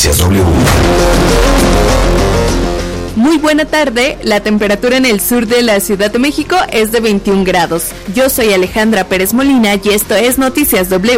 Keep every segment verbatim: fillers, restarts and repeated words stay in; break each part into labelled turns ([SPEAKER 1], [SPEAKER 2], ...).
[SPEAKER 1] Noticias W.
[SPEAKER 2] Muy buena tarde, la temperatura en el sur de la Ciudad de México es de veintiún grados. Yo soy Alejandra Pérez Molina y esto es Noticias W.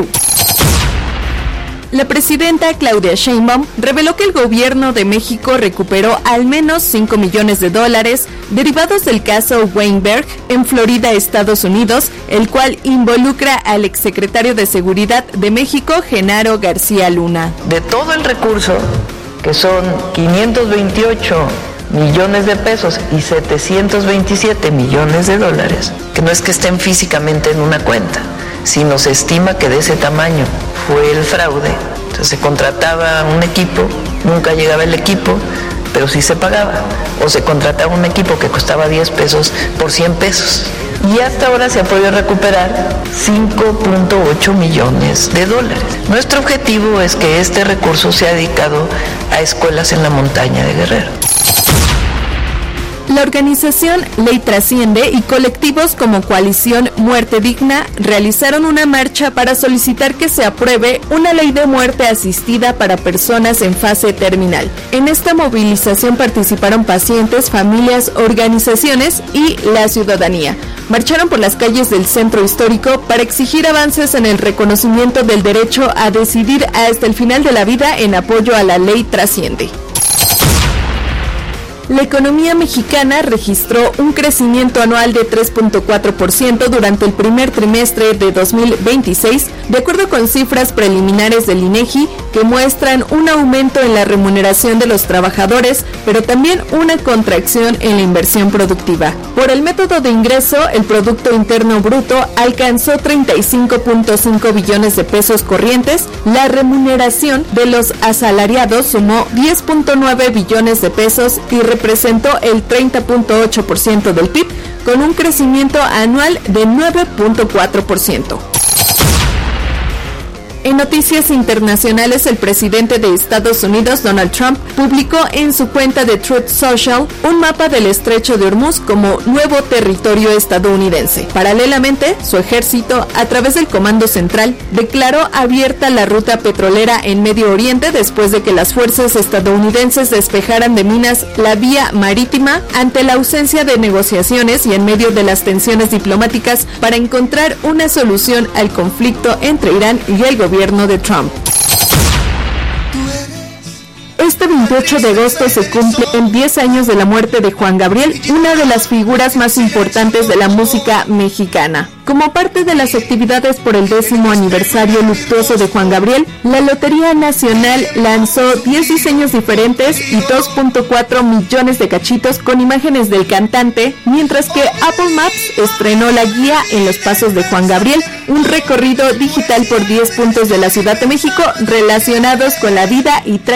[SPEAKER 2] La presidenta Claudia Sheinbaum reveló que el gobierno de México recuperó al menos cinco millones de dólares derivados del caso Weinberg en Florida, Estados Unidos, el cual involucra al exsecretario de Seguridad de México, Genaro García Luna.
[SPEAKER 3] De todo el recurso, que son quinientos veintiocho millones de pesos y setecientos veintisiete millones de dólares, que no es que estén físicamente en una cuenta, sino se estima que de ese tamaño fue el fraude. Entonces se contrataba un equipo, nunca llegaba el equipo, pero sí se pagaba. O se contrataba un equipo que costaba diez pesos por cien pesos. Y hasta ahora se ha podido recuperar cinco punto ocho millones de dólares. Nuestro objetivo es que este recurso sea dedicado a escuelas en la montaña de Guerrero.
[SPEAKER 2] La organización Ley Trasciende y colectivos como Coalición Muerte Digna realizaron una marcha para solicitar que se apruebe una ley de muerte asistida para personas en fase terminal. En esta movilización participaron pacientes, familias, organizaciones y la ciudadanía. Marcharon por las calles del centro histórico para exigir avances en el reconocimiento del derecho a decidir hasta el final de la vida en apoyo a la Ley Trasciende. La economía mexicana registró un crecimiento anual de tres punto cuatro por ciento durante el primer trimestre de dos mil veintiséis, de acuerdo con cifras preliminares del INEGI, que muestran un aumento en la remuneración de los trabajadores, pero también una contracción en la inversión productiva. Por el método de ingreso, el Producto Interno Bruto alcanzó treinta y cinco punto cinco billones de pesos corrientes, la remuneración de los asalariados sumó diez punto nueve billones de pesos y representó el treinta punto ocho por ciento del P I B, con un crecimiento anual de nueve punto cuatro por ciento. En noticias internacionales, el presidente de Estados Unidos, Donald Trump, publicó en su cuenta de Truth Social un mapa del estrecho de Hormuz como nuevo territorio estadounidense. Paralelamente, su ejército, a través del Comando Central, declaró abierta la ruta petrolera en Medio Oriente después de que las fuerzas estadounidenses despejaran de minas la vía marítima ante la ausencia de negociaciones y en medio de las tensiones diplomáticas para encontrar una solución al conflicto entre Irán y el gobierno gobierno de Trump. Este veintiocho de agosto se cumplen diez años de la muerte de Juan Gabriel, una de las figuras más importantes de la música mexicana. Como parte de las actividades por el décimo aniversario luctuoso de Juan Gabriel, la Lotería Nacional lanzó diez diseños diferentes y dos punto cuatro millones de cachitos con imágenes del cantante, mientras que Apple Maps estrenó la guía en los pasos de Juan Gabriel, un recorrido digital por diez puntos de la Ciudad de México relacionados con la vida y